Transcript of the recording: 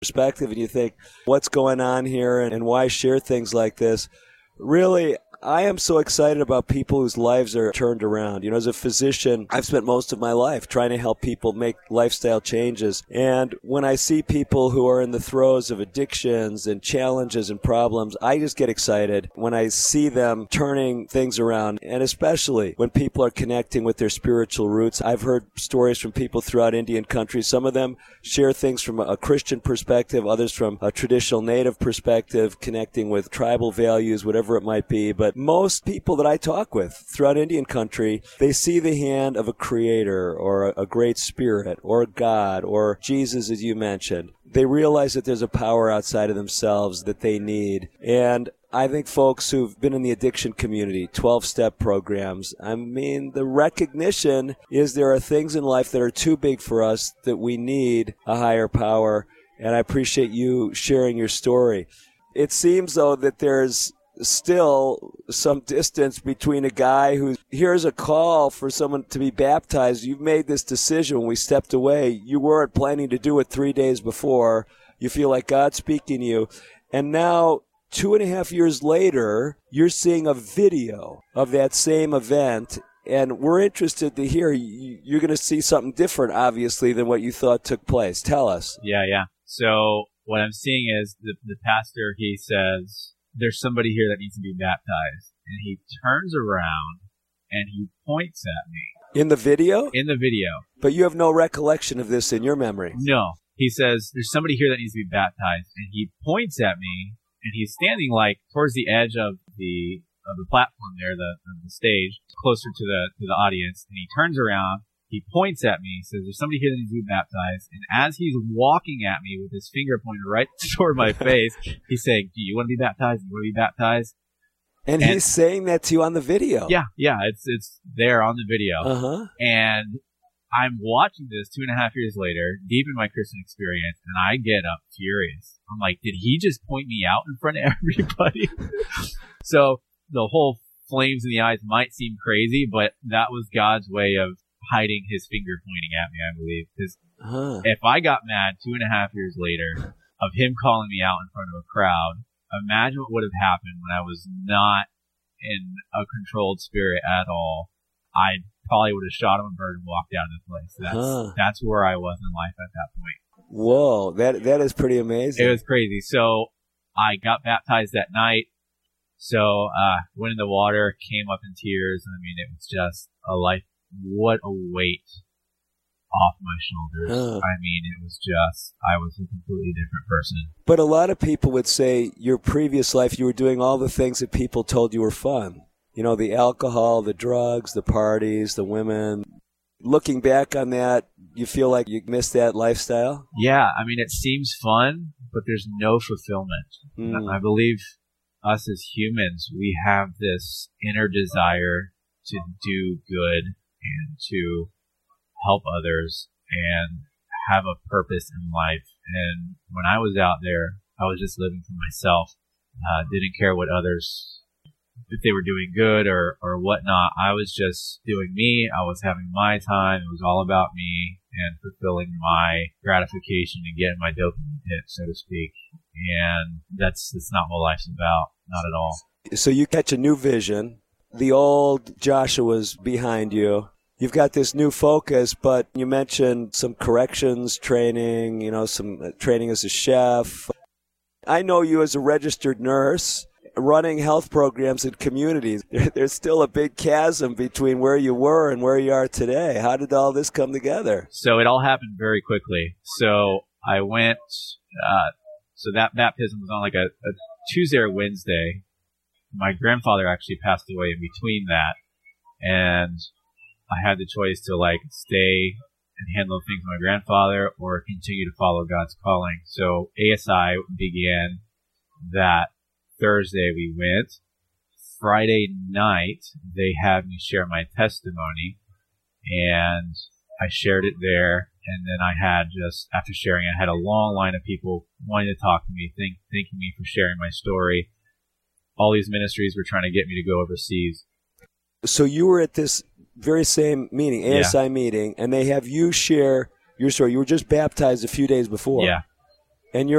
perspective and you think, what's going on here and why share things like this? Really, I am so excited about people whose lives are turned around. As a physician, I've spent most of my life trying to help people make lifestyle changes. And when I see people who are in the throes of addictions and challenges and problems, I just get excited when I see them turning things around. And especially when people are connecting with their spiritual roots. I've heard stories from people throughout Indian country. Some of them share things from a Christian perspective, others from a traditional native perspective, connecting with tribal values, whatever it might be. But most people that I talk with throughout Indian country, they see the hand of a creator or a great spirit or God or Jesus, as you mentioned. They realize that there's a power outside of themselves that they need. And I think folks who've been in the addiction community, 12-step programs, the recognition is there are things in life that are too big for us that we need a higher power. And I appreciate you sharing your story. It seems, though, that there's still some distance between a guy who hears a call for someone to be baptized. You've made this decision when we stepped away. You weren't planning to do it 3 days before. You feel like God's speaking to you. And now, 2.5 years later, you're seeing a video of that same event. And we're interested to hear, you're going to see something different, obviously, than what you thought took place. Tell us. Yeah. So what I'm seeing is the pastor, he says, there's somebody here that needs to be baptized. And he turns around and he points at me. In the video? In the video. But you have no recollection of this in your memory. No. He says, there's somebody here that needs to be baptized. And he points at me, and he's standing towards the edge of the platform there, the stage, closer to the audience. And he turns around. He points at me, says, there's somebody here that needs to be baptized. And as he's walking at me with his finger pointed right toward my face, he's saying, do you want to be baptized? Do you want to be baptized? And he's saying that to you on the video. Yeah, it's there on the video. Uh-huh. And I'm watching this 2.5 years later, deep in my Christian experience, and I get up furious. I'm like, did he just point me out in front of everybody? So the whole flames in the eyes might seem crazy, but that was God's way of hiding his finger pointing at me, I believe. Because if I got mad 2.5 years later of him calling me out in front of a crowd, imagine what would have happened when I was not in a controlled spirit at all. I probably would have shot him and burned and walked out of the place. That's where I was in life at that point. Whoa, that is pretty amazing. It was crazy. So I got baptized that night. So went in the water, came up in tears. It was just a life. What a weight off my shoulders. It was just, I was a completely different person. But a lot of people would say your previous life, you were doing all the things that people told you were fun. The alcohol, the drugs, the parties, the women. Looking back on that, you feel like you missed that lifestyle? Yeah. It seems fun, but there's no fulfillment. I believe us as humans, we have this inner desire to do good and to help others and have a purpose in life. And when I was out there, I was just living for myself. Didn't care what others, if they were doing good or whatnot. I was just doing me. I was having my time. It was all about me and fulfilling my gratification and getting my dopamine hit, so to speak. And that's not what life's about. Not at all. So you catch a new vision. The old Joshua's behind you. You've got this new focus, but you mentioned some corrections training, some training as a chef. I know you as a registered nurse running health programs in communities. There's still a big chasm between where you were and where you are today. How did all this come together? So it all happened very quickly. So I went, so that baptism was on like a Tuesday or Wednesday. My grandfather actually passed away in between that. And I had the choice to stay and handle things with my grandfather or continue to follow God's calling. So ASI began that Thursday. We went. Friday night, they had me share my testimony, and I shared it there. And then I had after sharing, I had a long line of people wanting to talk to me, thanking me for sharing my story. All these ministries were trying to get me to go overseas. So you were at this very same meeting, ASI meeting, and they have you share your story. You were just baptized a few days before. Yeah. And